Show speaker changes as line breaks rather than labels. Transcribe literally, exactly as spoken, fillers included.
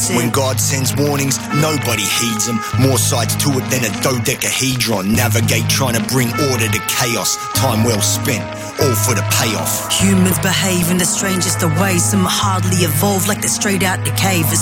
it.
When God sends warnings, nobody heeds them. More sides to it than a dodecahedron. Navigate trying to bring order to chaos. Time well spent, all for the payoff.
Humans behave in the strangest of ways. Some hardly evolve like they're straight out the cave.